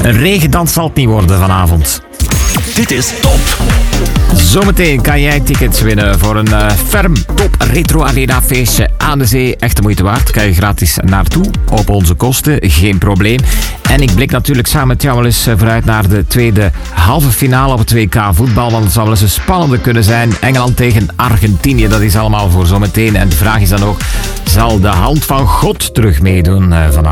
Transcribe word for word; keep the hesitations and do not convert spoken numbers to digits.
Een regendans zal het niet worden vanavond. Dit is top. Zometeen kan jij tickets winnen voor een uh, ferm top retro arena feestje aan de zee. Echt de moeite waard. Kan je gratis naartoe op onze kosten. Geen probleem. En ik blik natuurlijk samen met jou wel eens vooruit naar de tweede halve finale op het W K voetbal. Want het zou wel eens een spannende kunnen zijn. Engeland tegen Argentinië. Dat is allemaal voor zometeen. En de vraag is dan ook, zal de hand van God terug meedoen uh, vanavond?